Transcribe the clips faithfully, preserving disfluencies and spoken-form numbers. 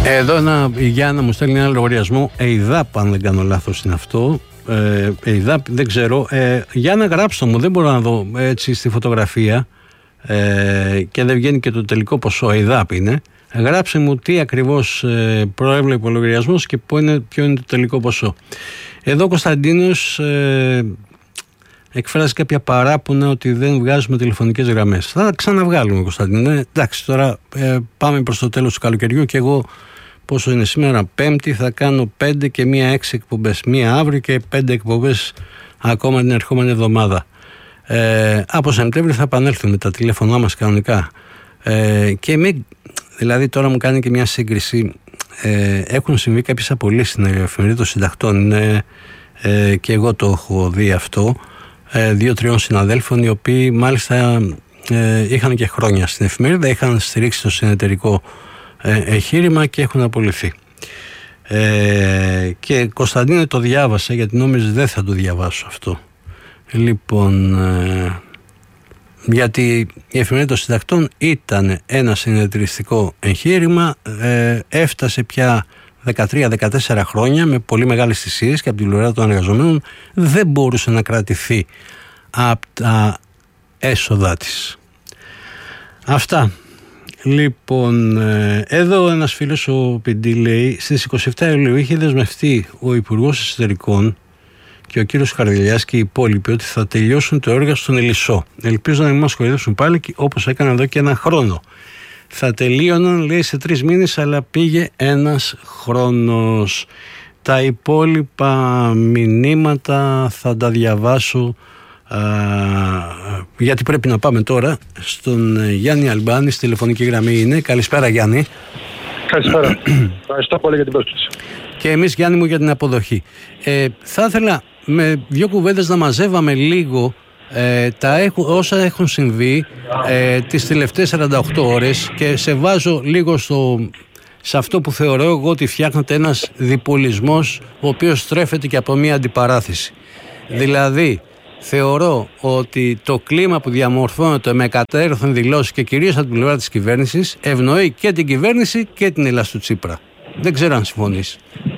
Εδώ ένα, η Γιάννα μου στέλνει ένα λογαριασμό ΕΙΔΑΠ, αν δεν κάνω λάθος είναι αυτό. Ε, ΕΙΔΑΠ, δεν ξέρω. Ε, Γιάννα, γράψτε μου, δεν μπορώ να δω έτσι στη φωτογραφία ε, και δεν βγαίνει και το τελικό ποσό. ΕΙΔΑΠ είναι. Γράψε μου τι ακριβώς ε, προέβλεπε ο λογαριασμός και ποιο είναι, ποιο είναι το τελικό ποσό. Εδώ ο Κωνσταντίνος ε, εκφράζει κάποια παράπονα ότι δεν βγάζουμε τηλεφωνικές γραμμές. Θα τα ξαναβγάλουμε, Κωνσταντίνε. Εντάξει, τώρα ε, πάμε προς το τέλος του καλοκαιριού και εγώ πόσο είναι σήμερα, Πέμπτη, θα κάνω πέντε και μία έξι εκπομπές. Μία αύριο και πέντε εκπομπές ακόμα την ερχόμενη εβδομάδα. Ε, από Σεπτέμβρη θα επανέλθουμε με τα τηλέφωνά μας κανονικά. Ε, και μην, δηλαδή τώρα μου κάνει και μια σύγκριση. Ε, έχουν συμβεί κάποιες απολύσεις στην εφημερίδα των συντακτών. Είναι, ε, και εγώ το έχω δει αυτό. Ε, δύο-τριών συναδέλφων οι οποίοι μάλιστα ε, είχαν και χρόνια στην εφημερίδα, είχαν στηρίξει το συνεταιρικό ε, εγχείρημα και έχουν απολυθεί. Ε, και Κωνσταντίνε το διάβασε γιατί νόμιζε δεν θα το διαβάσω αυτό. Λοιπόν, ε, γιατί η εφημερίδα των συντακτών ήταν ένα συνεταιριστικό εγχείρημα, ε, έφτασε πια δεκατρία δεκατέσσερα χρόνια με πολύ μεγάλες θυσίες και από την πλευρά των εργαζομένων δεν μπορούσε να κρατηθεί από τα έσοδα της. Αυτά. Λοιπόν, εδώ ένας φίλος ο Πιντή λέει, στις είκοσι επτά Ιουλίου είχε δεσμευτεί ο Υπουργός Εσωτερικών και ο κύριος Χαρδηλιάς και οι υπόλοιποι ότι θα τελειώσουν το έργο στον Ελισσό. Ελπίζω να μην μας κοροϊδεύσουν πάλι όπως έκαναν εδώ και ένα χρόνο. Θα τελείωναν, λέει, σε τρεις μήνες, αλλά πήγε ένας χρόνος. Τα υπόλοιπα μηνύματα θα τα διαβάσω α, γιατί πρέπει να πάμε τώρα στον Γιάννη Αλμπάνη. Στη τηλεφωνική γραμμή είναι. Καλησπέρα, Γιάννη. Καλησπέρα. Ευχαριστώ πολύ για την πρόσκληση. Και εμείς, Γιάννη μου, για την αποδοχή. Ε, θα ήθελα με δύο κουβέντες να μαζεύαμε λίγο Ε, τα έχω, όσα έχουν συμβεί ε, τις τελευταίες σαράντα οκτώ ώρες και σε βάζω λίγο στο, σε αυτό που θεωρώ εγώ ότι φτιάχνεται ένας διπολισμός ο οποίος στρέφεται και από μια αντιπαράθεση. Δηλαδή θεωρώ ότι το κλίμα που διαμορφώνεται με κατέρωθεν δηλώσεις και κυρίως από την πλευρά της κυβέρνησης ευνοεί και την κυβέρνηση και την Ελλάς του Τσίπρα. Δεν ξέρω αν συμφωνείς.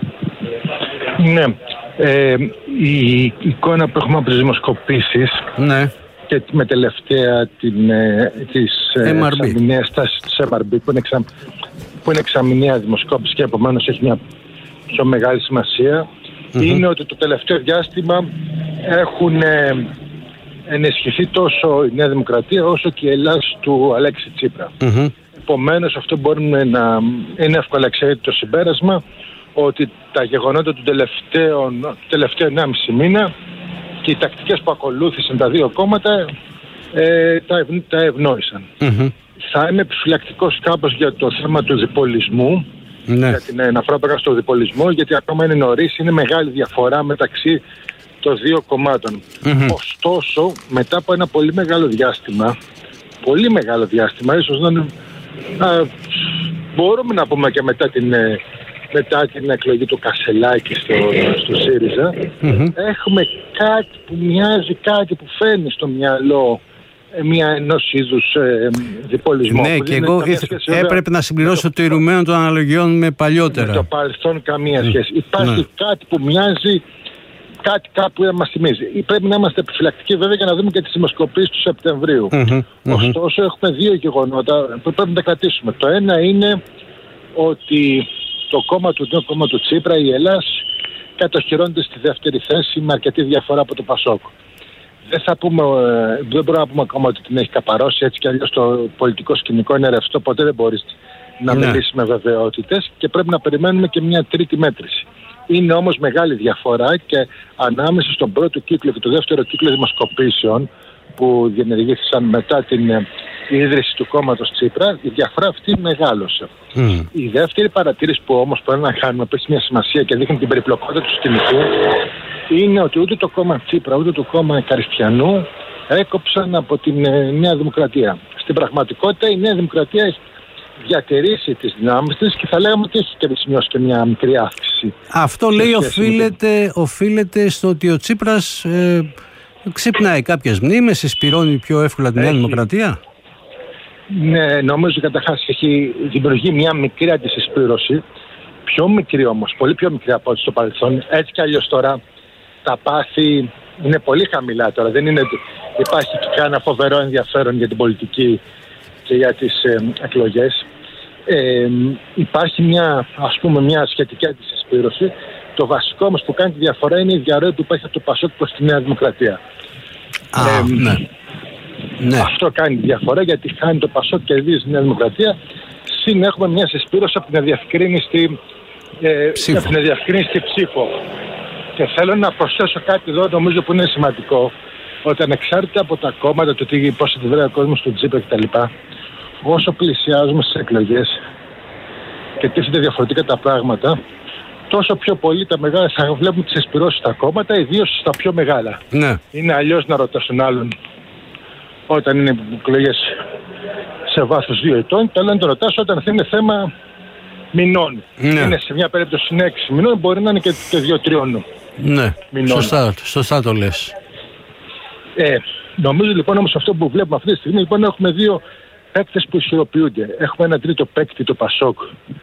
Ναι. Ε, η εικόνα που έχουμε από τις δημοσκοπήσεις, ναι, και με τελευταία την, ε, της εξαμηνίας στάσης της εμ αρ μπι που είναι, εξα, που είναι εξαμηνία δημοσκόπηση και επομένως έχει μια πιο μεγάλη σημασία, mm-hmm. είναι ότι το τελευταίο διάστημα έχουν ε, ενισχυθεί τόσο η Νέα Δημοκρατία όσο και η Ελλάς του Αλέξη Τσίπρα. Mm-hmm. Επομένως αυτό μπορούμε να είναι εύκολα εξαιρετικό το συμπέρασμα ότι τα γεγονότα του τελευταίου, τελευταίου ενάμιση μήνα και οι τακτικές που ακολούθησαν τα δύο κόμματα ε, τα, ευ, τα ευνόησαν. Mm-hmm. Θα είμαι επιφυλακτικός κάπως για το θέμα του διπολισμού, ναι. για την αναφράπαγα στο διπολισμό, γιατί ακόμα είναι νωρίς, είναι μεγάλη διαφορά μεταξύ των δύο κομμάτων. Mm-hmm. Ωστόσο, μετά από ένα πολύ μεγάλο διάστημα, πολύ μεγάλο διάστημα, ίσως να είναι, α, μπορούμε να πούμε και μετά την... μετά την εκλογή του Κασελάκη στο, στο ΣΥΡΙΖΑ, mm-hmm. έχουμε κάτι που μοιάζει, κάτι που φέρνει στο μυαλό μια ενός είδους ε, διπολισμό. Ναι, και εγώ ήθελα, έπρεπε να συμπληρώσω το ηρουμένο των αναλογιών με παλιότερα. Με το παρελθόν καμία mm. σχέση. Υπάρχει ναι. κάτι που μοιάζει, κάτι κάπου μας θυμίζει. Πρέπει να είμαστε επιφυλακτικοί βέβαια για να δούμε και τις δημοσκοπήσεις του Σεπτεμβρίου. Mm-hmm. Ωστόσο έχουμε δύο γεγονότα που πρέπει να τα κρατήσουμε. Το ένα είναι ότι το κόμμα του, το κόμμα του Τσίπρα, η Ελλάς, κατοχυρώνεται στη δεύτερη θέση με αρκετή διαφορά από το Πασόκ. Δεν θα πούμε, δεν μπορούμε να πούμε ακόμα ότι την έχει καπαρώσει, έτσι κι αλλιώς το πολιτικό σκηνικό είναι ρευστό, ποτέ δεν μπορείς να ναι. μιλήσεις με βεβαιότητες και πρέπει να περιμένουμε και μια τρίτη μέτρηση. Είναι όμως μεγάλη διαφορά και ανάμεσα στον πρώτο κύκλο και το δεύτερο κύκλο δημοσκοπήσεων που διενεργήθησαν μετά την ίδρυση του κόμματος Τσίπρα, η διαφορά αυτή μεγάλωσε. Mm. Η δεύτερη παρατήρηση που όμως πρέπει να κάνουμε, που έχει μια σημασία και δείχνει την περιπλοκότητα του σκηνικού, είναι ότι ούτε το κόμμα Τσίπρα ούτε το κόμμα Καριστιανού έκοψαν από την Νέα Δημοκρατία. Στην πραγματικότητα η Νέα Δημοκρατία έχει διατηρήσει τις δυνάμεις της και θα λέγαμε ότι έχει και σημειώσει και μια μικρή αύξηση. Αυτό λέει οφείλεται, οφείλεται στο ότι ο Τσίπρας ε, ξυπνάει κάποιες μνήμες, συσπυρώνει πιο εύκολα τη Νέα Δημοκρατία. Ναι, νομίζω καταρχάς έχει δημιουργεί μια μικρή αντισυσπήρωση, πιο μικρή όμως, πολύ πιο μικρή από ό,τι στο παρελθόν. Έτσι κι αλλιώς τώρα τα πάθη είναι πολύ χαμηλά τώρα. Δεν είναι, υπάρχει και κανένα φοβερό ενδιαφέρον για την πολιτική και για τις ε, εκλογές. Ε, υπάρχει μια, ας πούμε, μια σχετική αντισυσπήρωση. Το βασικό όμως που κάνει τη διαφορά είναι η διαρροή που υπάρχει από το Πασόκ προς τη Νέα Δημοκρατία. Α, ε, ναι. Ναι. Αυτό κάνει τη διαφορά, γιατί χάνει το Πασόκ και κερδίζει τη Νέα Δημοκρατία. Συν έχουμε μια συσπήρωση από την αδιευκρίνηστη ε, ψήφο. ψήφο. Και θέλω να προσθέσω κάτι εδώ, νομίζω που είναι σημαντικό. Ότι ανεξάρτητα από τα κόμματα, το τι, πώς τη βρει ο κόσμος του Τζίπρα κτλ., όσο πλησιάζουμε στις εκλογές και τίθενται διαφορετικά τα πράγματα, τόσο πιο πολύ τα μεγάλα θα βλέπουμε τις συσπυρώσεις στα κόμματα, ιδίως στα πιο μεγάλα. Ναι. Είναι αλλιώς να ρωτάς τον άλλον όταν είναι εκλογές σε βάθος δύο ετών, και άλλο να το ρωτάς όταν θα είναι θέμα μηνών. Ναι. Είναι σε μια περίπτωση είναι έξι μηνών, μπορεί να είναι και, και δύο-τριών. Ναι, σωστά, σωστά το λες. Ε, νομίζω λοιπόν όμως αυτό που βλέπουμε αυτή τη στιγμή, λοιπόν έχουμε δύο παίκτες που ισορροπιούνται. Έχουμε ένα τρίτο παίκτη, το Πασόκ,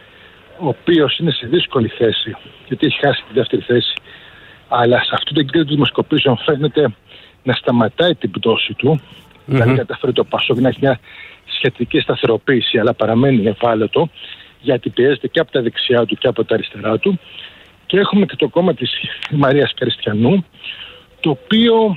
ο οποίος είναι σε δύσκολη θέση, γιατί έχει χάσει τη δεύτερη θέση, αλλά σε αυτό το κύριο των δημοσκοπήσεων φαίνεται να σταματάει την πτώση του. Mm-hmm. Δηλαδή καταφέρει το Πασόκ να έχει μια σχετική σταθεροποίηση, αλλά παραμένει ευάλωτο, γιατί πιέζεται και από τα δεξιά του και από τα αριστερά του. Και έχουμε και το κόμμα της Μαρίας Καριστιανού, το οποίο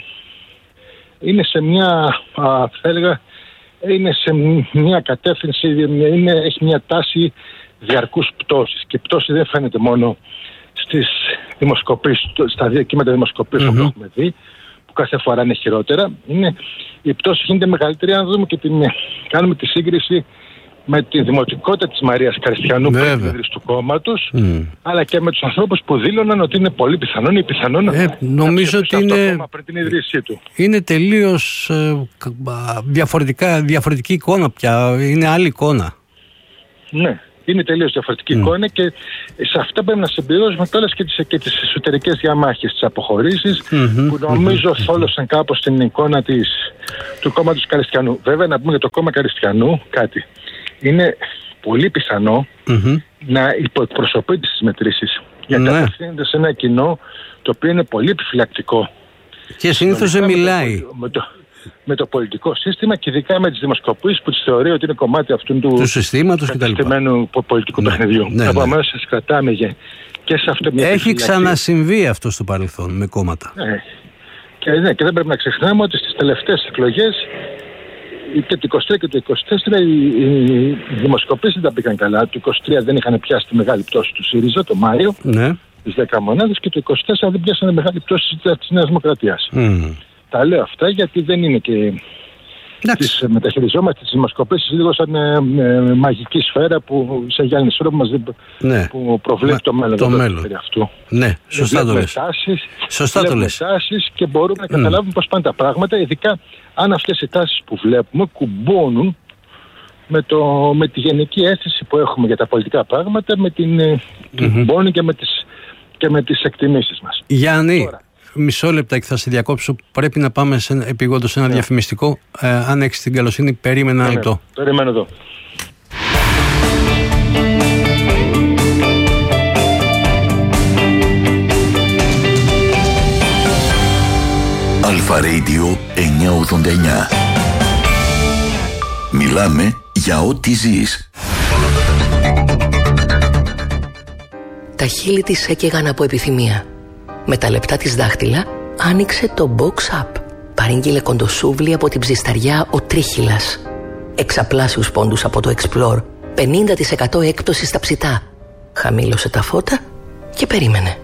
είναι σε μια, α, θα έλεγα, είναι σε μια κατεύθυνση, είναι, έχει μια τάση διαρκούς πτώσης. Και η πτώση δεν φαίνεται μόνο στις δημοσκοπήσεις, στα δύο κύματα δημοσκοπήσεων mm-hmm. που έχουμε δει, που κάθε φορά είναι χειρότερα. Είναι, η πτώση γίνεται μεγαλύτερη, αν δούμε και την, κάνουμε τη σύγκριση με τη δημοτικότητα της Μαρίας Καριστιανού πριν την ίδρυση του κόμματος, mm. αλλά και με τους ανθρώπους που δήλωναν ότι είναι πολύ πιθανόν ή πιθανόν ε, νομίζω ότι είναι, πριν την ίδρυσή του. Είναι τελείως ε, διαφορετικά, διαφορετική εικόνα πια, είναι άλλη εικόνα. Ναι, είναι τελείως διαφορετική mm. εικόνα, και σε αυτά πρέπει να συμπληρώσουμε όλες και τις, και τις εσωτερικές διαμάχες, τις αποχωρήσεις, mm-hmm, που νομίζω mm-hmm. θόλωσαν κάπως την εικόνα της, του κόμματος Καριστιανού. Βέβαια να πούμε για το κόμμα Καριστιανού κάτι. Είναι πολύ πιθανό mm-hmm. να υποεκπροσωπείται στις μετρήσεις. Γιατί ναι. απευθύνεται σε ένα κοινό το οποίο είναι πολύ επιφυλακτικό. Και συνήθως δεν μιλάει. Με το, με το πολιτικό σύστημα, και ειδικά με τις δημοσκοπήσεις που τις θεωρεί ότι είναι κομμάτι αυτού του, του συστήματος και πολιτικού ναι. παιχνιδιού. Ναι, Επομένως, ναι. κρατάμε και σε αυτό μια Έχει ξανασυμβεί αυτό στο παρελθόν με κόμματα. Ναι. Και, ναι, και δεν πρέπει να ξεχνάμε ότι στις τελευταίες εκλογές, και το είκοσι τρία και το είκοσι τέσσερα, οι, οι δημοσκοπήσεις δεν τα πήγαν καλά. Το είκοσι τρία δεν είχαν πιάσει τη μεγάλη πτώση του ΣΥΡΙΖΑ το Μάιο, ναι. τις δέκα μονάδες, και το είκοσι τέσσερα δεν πιάσανε μεγάλη πτώση της Νέας Δημοκρατίας. Mm. Τα λέω αυτά γιατί δεν είναι και... Τις μεταχειριζόμαστε τις δημοσκοπήσεις λίγο σαν ε, ε, μαγική σφαίρα που σε Γιάννη Σόρο που μας ναι. που προβλέπει Μα, το μέλλον. Το μέλλον. Αυτού. Ναι, σωστά το λες. Τάσεις, σωστά το λες. Τάσεις, και μπορούμε να καταλάβουμε mm. πώς πάνε τα πράγματα, ειδικά αν αυτές οι τάσεις που βλέπουμε κουμπώνουν με, το, με τη γενική αίσθηση που έχουμε για τα πολιτικά πράγματα, με την mm-hmm. κουμπώνουν και με τις, και με τις εκτιμήσεις μας. Γιάννη, Τώρα, μισό λεπτά και θα σε διακόψω. Πρέπει να πάμε σε, επιγόντως σε ένα ναι. διαφημιστικό. Ε, αν έχεις την καλοσύνη, περίμενα ένα ναι, λεπτό. Περιμένω εδώ. Αλφα Radio εννιακόσια ογδόντα εννιά. Μιλάμε για ό,τι ζεις. Τα χείλη της έκαιγαν από επιθυμία. Με τα λεπτά της δάχτυλα άνοιξε το Box Up. Παρήγγειλε κοντοσούβλι από την ψισταριά ο Τρίχυλας. Εξαπλάσιους πόντους από το Explore. πενήντα τοις εκατό έκπτωση στα ψητά. Χαμήλωσε τα φώτα και περίμενε.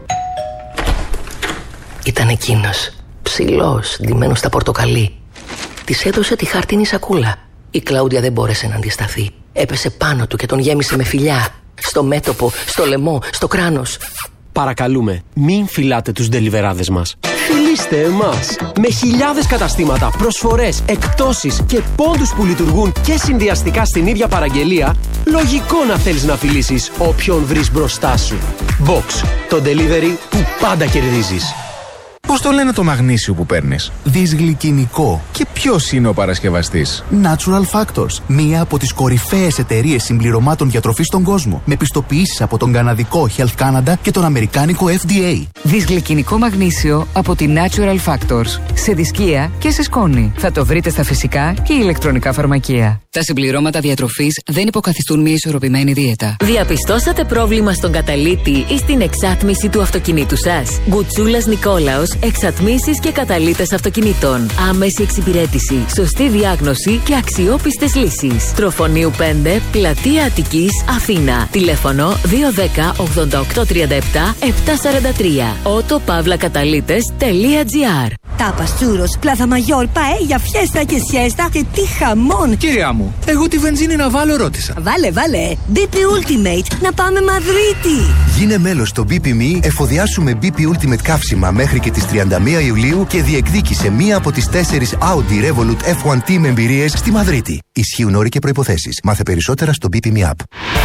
Ήταν εκείνος, ψηλός, ντυμένος στα πορτοκαλί. Της έδωσε τη χάρτινη σακούλα. Η Κλάουντια δεν μπόρεσε να αντισταθεί. Έπεσε πάνω του και τον γέμισε με φιλιά. Στο μέτωπο, στο λαιμό, στο κράνος. Παρακαλούμε, μην φυλάτε τους ντελιβεράδες μας. Φιλήστε εμάς! Με χιλιάδες καταστήματα, προσφορές, εκπτώσεις και πόντους που λειτουργούν και συνδυαστικά στην ίδια παραγγελία, λογικό να θέλεις να φιλήσεις όποιον βρεις μπροστά σου. Box, το delivery που πάντα κερδίζεις. Πώς το λένε το μαγνήσιο που παίρνεις? Δυσγλυκινικό. Και ποιος είναι ο παρασκευαστής? Natural Factors. Μία από τις κορυφαίες εταιρείες συμπληρωμάτων διατροφής στον κόσμο. Με πιστοποιήσεις από τον καναδικό Health Canada και τον αμερικάνικο F D A. Δυσγλυκινικό μαγνήσιο από τη Natural Factors. Σε δισκία και σε σκόνη. Θα το βρείτε στα φυσικά και ηλεκτρονικά φαρμακεία. Τα συμπληρώματα διατροφής δεν υποκαθιστούν μια ισορροπημένη δίαιτα. Διαπιστώσατε πρόβλημα στον καταλύτη ή στην εξάτμιση του αυτοκινήτου σας? Γκουτσούλας Νικόλαος, εξατμίσεις και καταλύτες αυτοκινήτων. Άμεση εξυπηρέτηση, σωστή διάγνωση και αξιόπιστες λύσεις. Τροφονίου πέντε, Πλατεία Αττικής, Αθήνα. Τηλέφωνο δύο ένα μηδέν ογδόντα οκτώ τριάντα επτά επτακόσια σαράντα τρία. ότο παύλα καταλύτες τελεία τζι άρ. Τάπας, τσούρος, πλάθα μαγιόρ, παέλια, φιέστα και σιέστα και τι χαμόν! Κυρία μου, εγώ τη βενζίνη να βάλω ρώτησα. Βάλε, βάλε! μπι πι Ultimate, να πάμε Μαδρίτη! Γίνε μέλος στο μπι πι Me, εφοδιάσουμε μπι πι Ultimate καύσιμα μέχρι και τις τριάντα μία Ιουλίου και διεκδίκησε μία από τις τέσσερις Audi Revolut εφ ουάν Team εμπειρίες στη Μαδρίτη. Ισχύουν όροι και προϋποθέσεις. Μάθε περισσότερα στο μπι πι Me App.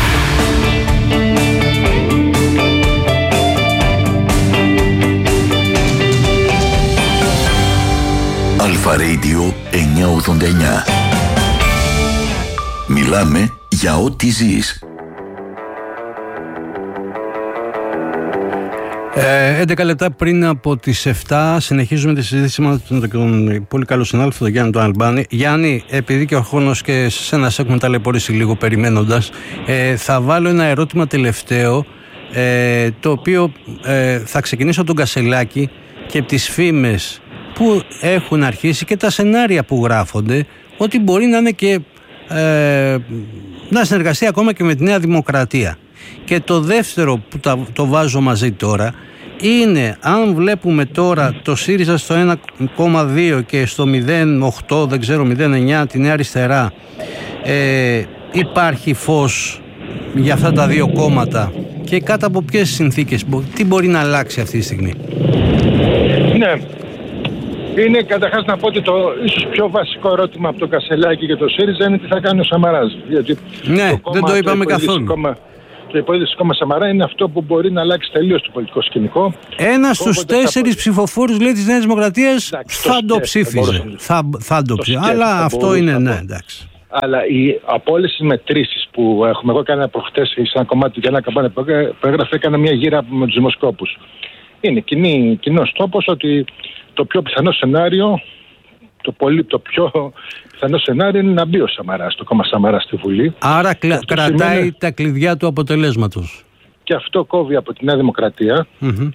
Αλφα Radio εννιακόσια ογδόντα εννιά. Μιλάμε για ό,τι ζεις. Ε, έντεκα λεπτά πριν από τις επτά συνεχίζουμε τη συζήτηση με τον, τον πολύ καλό συνάδελφο, τον Γιάννη τον Αλμπάνη. Γιάννη, επειδή και ο χρόνος και σε ένα σε έχουμε ταλαιπωρήσει λίγο περιμένοντας, ε, θα βάλω ένα ερώτημα τελευταίο, ε, το οποίο ε, θα ξεκινήσω από τον Κασελάκη και τις φήμες που έχουν αρχίσει και τα σενάρια που γράφονται ότι μπορεί να είναι και ε, να συνεργαστεί ακόμα και με τη Νέα Δημοκρατία. Και το δεύτερο που τα, το βάζω μαζί τώρα είναι, αν βλέπουμε τώρα το ΣΥΡΙΖΑ στο ένα κόμμα δύο και στο μηδέν κόμμα οκτώ, δεν ξέρω, μηδέν κόμμα εννιά τη Νέα Αριστερά, ε, υπάρχει φως για αυτά τα δύο κόμματα και κάτω από ποιες συνθήκες, τι μπορεί να αλλάξει αυτή τη στιγμή? Ναι, είναι καταρχάς να πω ότι το ίσως πιο βασικό ερώτημα από το Κασελάκη και το ΣΥΡΙΖΑ είναι τι θα κάνει ο Σαμαράς. Γιατί ναι, το κόμμα, δεν το είπαμε το καθόλου. Κόμμα, το υπόθεση κόμμα Σαμαρά είναι αυτό που μπορεί να αλλάξει τελείως το πολιτικό σκηνικό. Ένα στους τέσσερις θα... ψηφοφόρους, λέει, της Νέας Δημοκρατίας θα το ψήφιζε. Θα, θα το ψήφιζε. Αλλά αυτό είναι, ναι, εντάξει. Αλλά οι, από όλες τις μετρήσεις που έχουμε, εγώ έκανα προχτές σε ένα κομμάτι για ένα καμπάνι που έγραφε, έκανα μια γύρα με τους δημοσκόπους. Είναι κοινή, κοινός τόπος ότι το πιο πιθανό σενάριο, το, πολύ, το πιο πιθανό σενάριο είναι να μπει ο Σαμαράς, το κόμμα Σαμαρά στη Βουλή. Άρα κλα, κρατάει σημαίνει, τα κλειδιά του αποτελέσματος. Και αυτό κόβει από τη Νέα Δημοκρατία. Mm-hmm.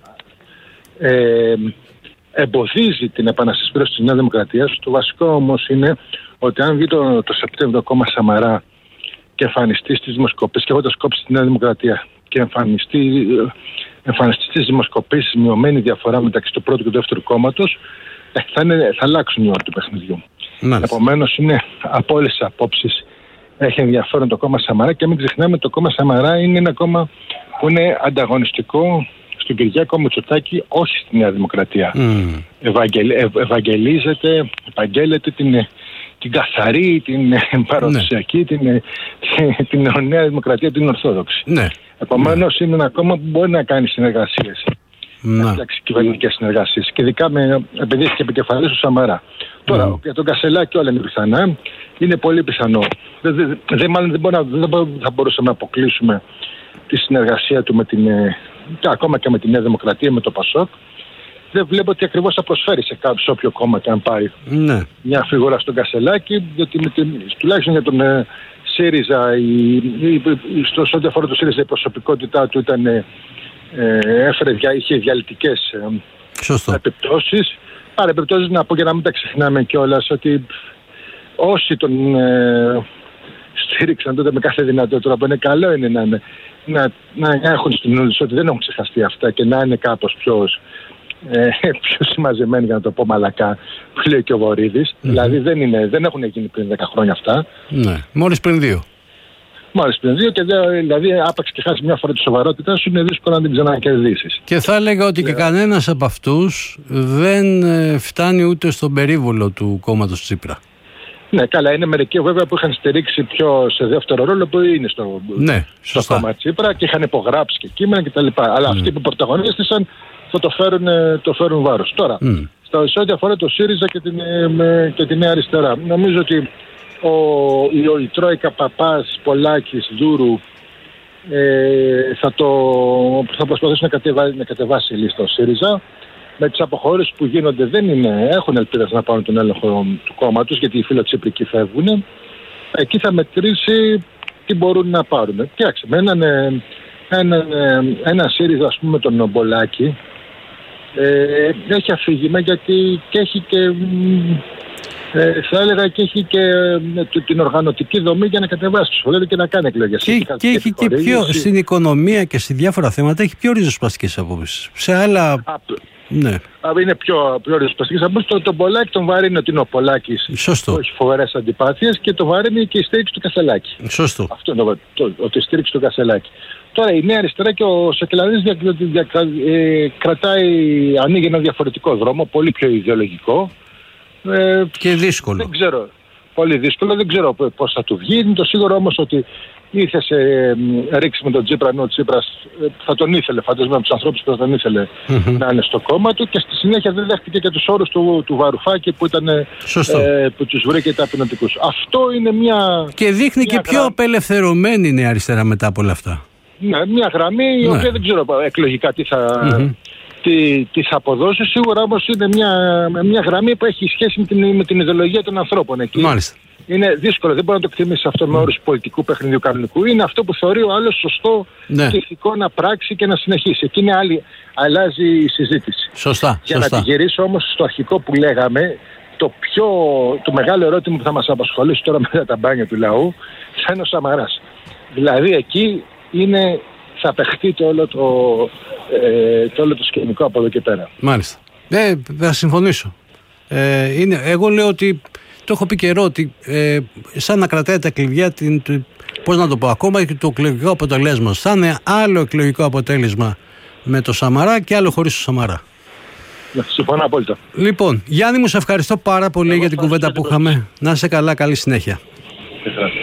Ε, εμποδίζει την επανασυσπήρωση της Νέας Δημοκρατίας. Το βασικό όμως είναι ότι αν βγει το, το Σεπτέμβριο το κόμμα Σαμαρά και εμφανιστεί στις δημοσκοπήσεις, και εγώ το σκόψει στη Νέα Δημοκρατία, και εμφανιστεί, εμφανιστεί στις δημοσκοπήσεις μειωμένη διαφορά μεταξύ του πρώτου και του δεύτερου κόμματος, θα, είναι, θα αλλάξουν οι όροι του παιχνιδιού. Επομένως, είναι από όλες τις απόψεις έχει ενδιαφέρον το κόμμα Σαμαρά, και μην ξεχνάμε ότι το κόμμα Σαμαρά είναι ένα κόμμα που είναι ανταγωνιστικό στον Κυριάκο Μητσοτάκη, όχι στη Νέα Δημοκρατία. Mm. Ευαγγελ, ευ, ευαγγελίζεται, επαγγέλλεται την, την καθαρή, την παραδοσιακή, ναι. την, την, την Νέα Δημοκρατία, την Ορθόδοξη. Ναι. Επομένως, ναι. είναι ένα κόμμα που μπορεί να κάνει συνεργασίες. Να φτιάξει κυβερνητικές συνεργασίες. Και ειδικά με, επειδή έχει και επικεφαλής ο Σαμαρά. Τώρα, mm. για τον Κασελάκη όλα είναι πιθανά. Είναι πολύ πιθανό. Δεν, δεν, δεν, μάλλον δεν, μπορώ, δεν θα μπορούσαμε να αποκλείσουμε τη συνεργασία του με την, και ακόμα και με τη Νέα Δημοκρατία, με το Πασόκ. Δεν βλέπω τι ακριβώς θα προσφέρει σε κάποιο, σε όποιο κόμμα και αν πάρει ναι. μια φιγούρα στον Κασελάκη, διότι με την, τουλάχιστον για τον ε, ΣΥΡΙΖΑ, η, η, η, στο, σε ό,τι αφορά το ΣΥΡΙΖΑ, η προσωπικότητά του ήταν, ε, έφερε, είχε διαλυτικές ε, επιπτώσεις. Άρα επιπτώσεις να πω, για να μην τα ξεχνάμε κιόλας, ότι όσοι τον ε, στήριξαν τότε με κάθε δυνατότητα, που είναι καλό είναι να, να, να, να έχουν στην ούλη ότι δεν έχουν ξεχαστεί αυτά και να είναι κάπως πιο, ε, πιο συμμαζεμένοι, για να το πω μαλακά, που λέει και ο Βορίδης. Mm-hmm. Δηλαδή δεν, είναι, δεν έχουν γίνει πριν δέκα χρόνια αυτά. Ναι, μόλις πριν δύο. Μόλις πριν δύο, και δε, δηλαδή άπαξ και χάσει μια φορά τη σοβαρότητά σου, είναι δύσκολο να την ξανακερδίσεις. Και θα έλεγα ότι yeah. και κανένας από αυτούς δεν φτάνει ούτε στον περίβολο του κόμματος Τσίπρα. Ναι, καλά, είναι μερικοί βέβαια που είχαν στηρίξει πιο σε δεύτερο ρόλο, που είναι στο, ναι, στο κόμμα Τσίπρα και είχαν υπογράψει και κείμενα κτλ. Αλλά mm. αυτοί που πρωταγωνίστησαν θα το φέρουν, το φέρουν βάρος. Τώρα, mm. σε ό,τι αφορά το ΣΥΡΙΖΑ και την, με, και τη Νέα Αριστερά, νομίζω ότι ο, η, η Τρόικα Παπάς, Πολάκης, Δούρου ε, θα, το, θα προσπαθήσουν να, κατεβά, να κατεβάσει η λίστα ο ΣΥΡΙΖΑ. Με τις αποχωρήσεις που γίνονται δεν είναι, έχουν ελπίδες να πάρουν τον έλεγχο του κόμματος, γιατί οι φιλοτσίπρικοι φεύγουν. Εκεί θα μετρήσει τι μπορούν να πάρουν. Κοιτάξτε, με έναν, έναν, ένα ΣΥΡΙΖΑ, ας πούμε, τον Νομπολάκη, ε, έχει αφήγημα, γιατί και έχει και, ε, θα έλεγα, και έχει και ε, την οργανωτική δομή για να κατεβάσει τους ψηφοδέλτες και να κάνει εκλογές. Και, και, και έχει και πιο, στην οικονομία και σε διάφορα θέματα, έχει πιο ριζοσπαστικές απόψεις. Σε άλλα... Α, ναι. Είναι πιο, πιο ριζοσπαστικές απόψεις. Το, το Πολάκη τον βαρύνει ότι είναι ο Πολάκης. Σωστό. Έχει φοβερές αντιπάθειες, και το βαρύνει και η στήριξη του Κασελάκη. Σωστό. Αυτό είναι το, το, το, ότι η στήριξη του Κασελάκη. Τώρα η Νέα Αριστερά και ο Σακελαρίδης δια, δια, δια, ε, κρατάει, ανοίγει ένα διαφορετικό δρόμο, πολύ πιο ιδεολογικό. Ε, και δύσκολο. Δεν ξέρω. Πολύ δύσκολο, δεν ξέρω πώς θα του βγει. Είναι το σίγουρο όμως ότι ήρθε σε ρήξη με τον Τσίπρα, ενώ ο Τσίπρας θα τον ήθελε, φαντασμένο από τους ανθρώπους που θα τον ήθελε mm-hmm. να είναι στο κόμμα του, και στη συνέχεια δεν δέχτηκε και τους όρους του, του Βαρουφάκη που, ήταν, ε, που τους βρήκε ταπεινωτικούς. Αυτό είναι μια... Και δείχνει μια και πιο γραμμή... απελευθερωμένη είναι η αριστερά μετά από όλα αυτά. Ναι, μια γραμμή η ναι. οποία δεν ξέρω εκλογικά τι θα... Mm-hmm. Τι, τι θα αποδώσει. Σίγουρα όμως είναι μια, μια γραμμή που έχει σχέση με την, με την ιδεολογία των ανθρώπων εκεί. Μάλιστα. Είναι δύσκολο, δεν μπορεί να το εκτιμήσει αυτό με όρους πολιτικού παιχνιδιού κανονικού. Είναι αυτό που θεωρεί ο άλλος σωστό ναι. και ηθικό να πράξει και να συνεχίσει. Εκεί είναι άλλη, αλλάζει η συζήτηση. Σωστά. Για σωστά. να τη γυρίσω όμως στο αρχικό που λέγαμε, το πιο το μεγάλο ερώτημα που θα μας απασχολήσει τώρα μετά τα μπάνια του λαού θα είναι ο Σαμαράς. Δηλαδή εκεί είναι... θα παιχτεί το όλο το, ε, το, όλο το σκηνικό από εδώ και πέρα. Μάλιστα. Ε, θα συμφωνήσω. Ε, είναι, εγώ λέω ότι, το έχω πει καιρό, ότι ε, σαν να κρατάει τα κλειδιά, την, το, πώς να το πω, ακόμα και το εκλογικό αποτελέσμα. Σαν είναι άλλο εκλογικό αποτέλεσμα με το Σαμαρά και άλλο χωρίς το Σαμαρά. Ναι, συμφωνώ απόλυτα. Λοιπόν, Γιάννη μου, σε ευχαριστώ πάρα πολύ εγώ για την κουβέντα που είχαμε. Να είσαι καλά, καλή συνέχεια.